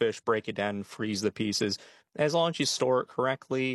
fish, break it down and freeze the pieces. As long as you store it correctly,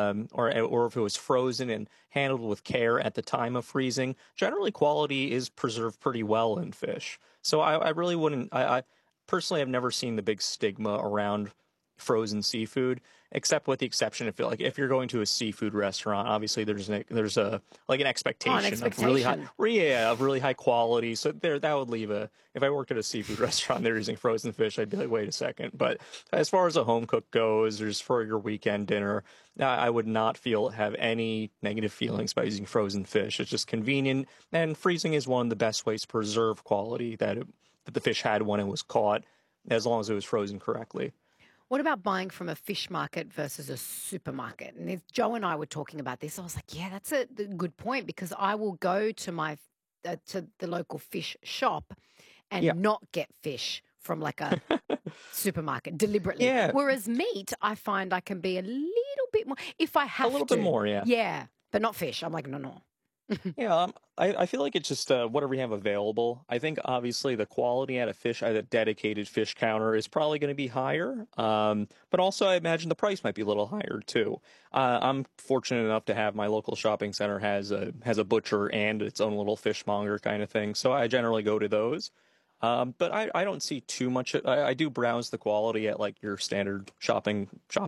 or if it was frozen and handled with care at the time of freezing, generally quality is preserved pretty well in fish. So I really wouldn't. I personally have never seen the big stigma around frozen seafood, except with the exception if you're going to a seafood restaurant, obviously there's a like an expectation of really high quality. So that would leave if I worked at a seafood restaurant, they're using frozen fish, I'd be like, wait a second. But as far as a home cook goes, or just for your weekend dinner, I would not have any negative feelings by using frozen fish. It's just convenient, and freezing is one of the best ways to preserve quality that the fish had when it was caught, as long as it was frozen correctly. What about buying from a fish market versus a supermarket? And if Joe and I were talking about this, I was like, yeah, that's a good point, because I will go to to the local fish shop and not get fish from like a supermarket deliberately. Yeah. Whereas meat, I find I can be a little bit more if I have to. A little bit more, yeah. Yeah, but not fish. I'm like, no. Yeah, I feel like it's just whatever you have available. I think obviously the quality at a dedicated fish counter is probably going to be higher. But also I imagine the price might be a little higher too. I'm fortunate enough to have my local shopping center has a butcher and its own little fishmonger kind of thing, so I generally go to those. But I don't see too much. I do browse the quality at like your standard shopping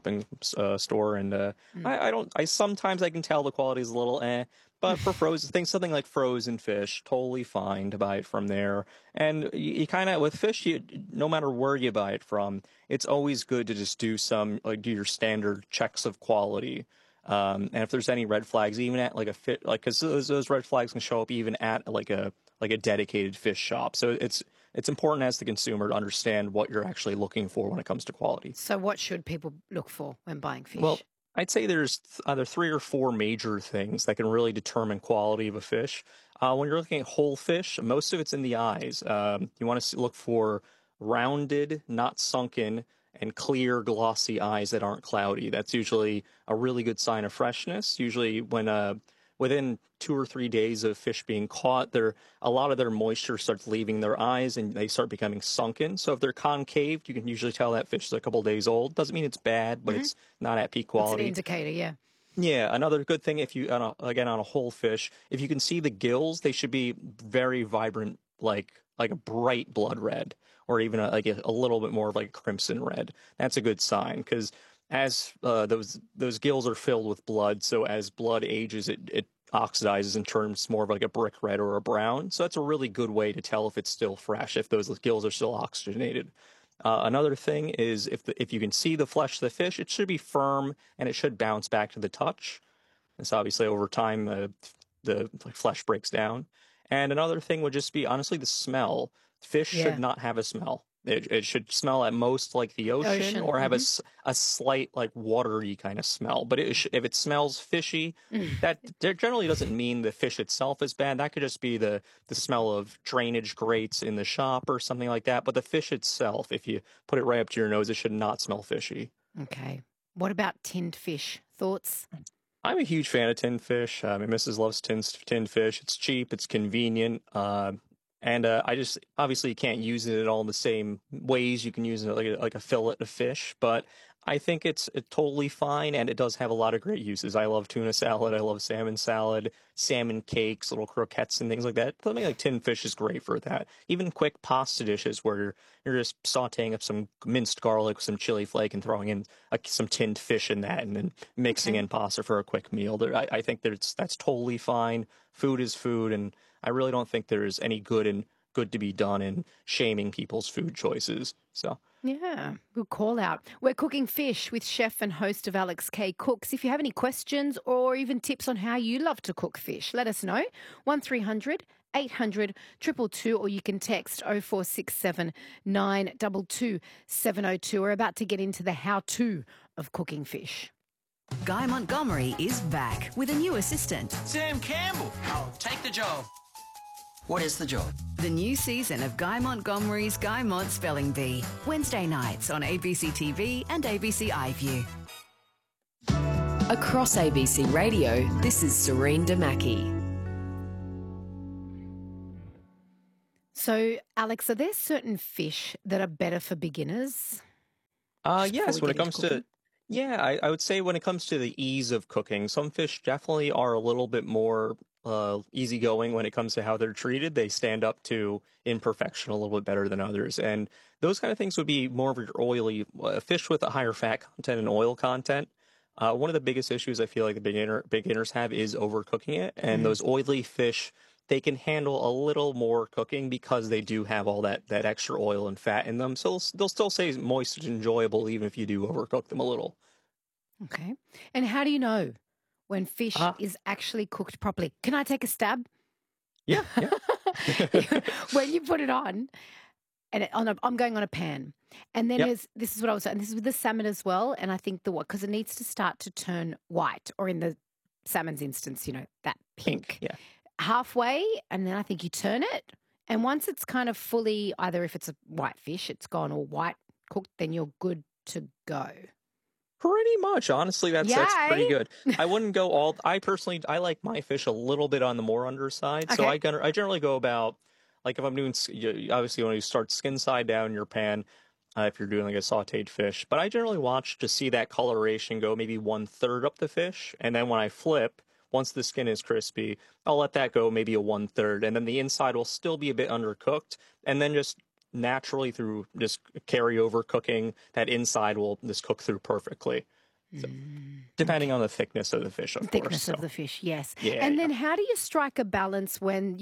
store, and I sometimes I can tell the quality is a little But for frozen things, something like frozen fish, totally fine to buy it from there. And you kind of, with fish, no matter where you buy it from, it's always good to just do your standard checks of quality. And if there's any red flags, even at like a fit, like, because those red flags can show up even at like a dedicated fish shop. So it's important as the consumer to understand what you're actually looking for when it comes to quality. So what should people look for when buying fish? Well, I'd say there's either 3 or 4 major things that can really determine quality of a fish. When you're looking at whole fish, most of it's in the eyes. You want to look for rounded, not sunken, and clear, glossy eyes that aren't cloudy. That's usually a really good sign of freshness. Usually when within 2 or 3 days of fish being caught, a lot of their moisture starts leaving their eyes and they start becoming sunken. So if they're concaved, you can usually tell that fish is a couple days old. Doesn't mean it's bad, but it's not at peak quality. It's an indicator, yeah. Yeah, another good thing, if you on a whole fish, if you can see the gills, they should be very vibrant, like a bright blood red, or even a little bit more of like a crimson red. That's a good sign, because as those gills are filled with blood, so as blood ages, it oxidizes and turns more of like a brick red or a brown. So that's a really good way to tell if it's still fresh, if those gills are still oxygenated. Another thing is if you can see the flesh of the fish, it should be firm and it should bounce back to the touch. And so obviously over time the flesh breaks down. And another thing would just be honestly the smell. Fish should not have a smell. It should smell at most like the ocean or have a slight like watery kind of smell. But if it smells fishy, that generally doesn't mean the fish itself is bad. That could just be the smell of drainage grates in the shop or something like that. But the fish itself, if you put it right up to your nose, it should not smell fishy. Okay. What about tinned fish? Thoughts? I'm a huge fan of tinned fish. My missus loves tinned fish. It's cheap. It's convenient. And I just, obviously you can't use it in all the same ways you can use it like a fillet of fish, but I think it's totally fine, and it does have a lot of great uses. I love tuna salad, I love salmon salad, salmon cakes, little croquettes and things like that. Something like tinned fish is great for that. Even quick pasta dishes where you're just sauteing up some minced garlic, some chili flake, and throwing in some tinned fish in that, and then mixing in pasta for a quick meal. I think that's totally fine. Food is food, and I really don't think there's any good to be done in shaming people's food choices. So yeah, good call out. We're cooking fish with chef and host of Alex K Cooks. If you have any questions or even tips on how you love to cook fish, let us know. 1300 800 222, or you can text 0467 922 702. We're about to get into the how-to of cooking fish. Guy Montgomery is back with a new assistant. Sam Campbell. I'll take the job. What is the job? The new season of Guy Montgomery's Guy Mont Spelling Bee. Wednesday nights on ABC TV and ABC iView. Across ABC Radio, this is Serene Damaki. So, Alex, are there certain fish that are better for beginners? Just before Yes, we when get it into comes cooking. to, yeah, I would say when it comes to the ease of cooking, some fish definitely are a little bit more easygoing when it comes to how they're treated. They stand up to imperfection a little bit better than others. And those kind of things would be more of your oily fish with a higher fat content and oil content. One of the biggest issues I feel like the beginners have is overcooking it. And Mm. those oily fish, they can handle a little more cooking because they do have all that extra oil and fat in them. So they'll still stay moist and enjoyable even if you do overcook them a little. Okay. And how do you know when fish Ah, is actually cooked properly? Can I take a stab? yeah, yeah. When you put it on, and I'm going on a pan, and then Yep, this is what I was saying. This is with the salmon as well, and I think the what because it needs to start to turn white, or in the salmon's instance, that pink. pink Yeah. halfway, and then I think you turn it, and once it's kind of fully, either if it's a white fish, it's gone all white cooked, then you're good to go. Pretty much, honestly, that's pretty Yay! good. I wouldn't go all. I personally, I like my fish a little bit on the more underside, so Okay. I generally go about like if I'm doing obviously when you start skin side down in your pan, if you're doing like a sautéed fish, but I generally watch to see that coloration go maybe 1/3 up the fish, and then when I flip, once the skin is crispy, I'll let that go maybe a 1/3, and then the inside will still be a bit undercooked, and then just naturally through just carry over cooking, that inside will just cook through perfectly. So depending Okay. on the thickness of the fish, of course. Thickness of So the fish, yes. yeah, And yeah. then how do you strike a balance when,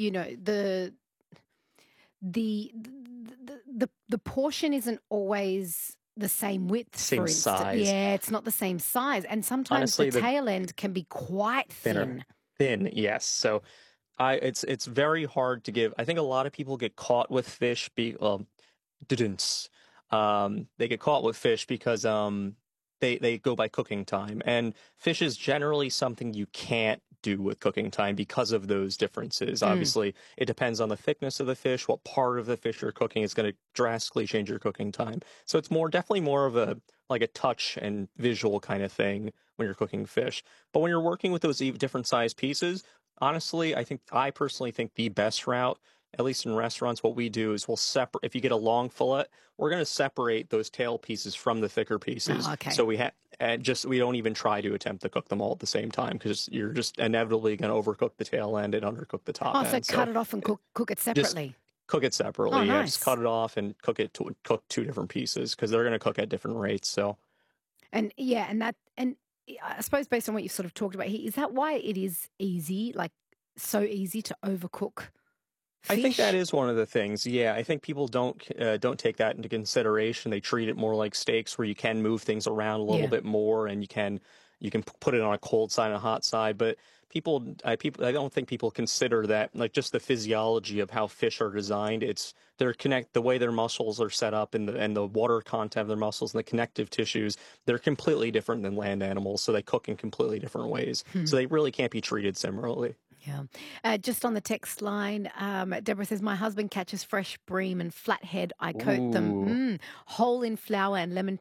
the portion isn't always the same width, Same for instance. size. Yeah, it's not the same size. And sometimes the Honestly, the tail end can be quite thinner, thin. thin, yes. So it's very hard to give. I think a lot of people get caught with fish didn't. They get caught with fish because they go by cooking time, and fish is generally something you can't do with cooking time because of those differences. Mm. Obviously, it depends on the thickness of the fish, what part of the fish you're cooking is going to drastically change your cooking time. So it's definitely more of a like a touch and visual kind of thing when you're cooking fish. But when you're working with those different size pieces, honestly, I personally think the best route, at least in restaurants, what we do is we'll separate. If you get a long fillet, we're going to separate those tail pieces from the thicker pieces. Oh, okay. So we don't even try to attempt to cook them all at the same time because you're just inevitably going to overcook the tail end and undercook the top Oh, so end. cut So it off and cook it just separately. cook it Oh, separately. Yeah, just nice. cut it off and cook two different pieces because they're going to cook at different rates. So And yeah, and I suppose based on what you sort of talked about here, is that why it is easy, like so easy to overcook I think that fish? is one of the things. Yeah, I think people don't take that into consideration. They treat it more like steaks, where you can move things around a little Yeah. bit more, and you can put it on a cold side and a hot side. But I don't think people consider that like just the physiology of how fish are designed. It's the way their muscles are set up and the water content of their muscles and the connective tissues. They're completely different than land animals, so they cook in completely different ways. Hmm. So they really can't be treated similarly. Yeah. Just on the text line, Deborah says, my husband catches fresh bream and flathead. I coat them Ooh. whole in flour and lemon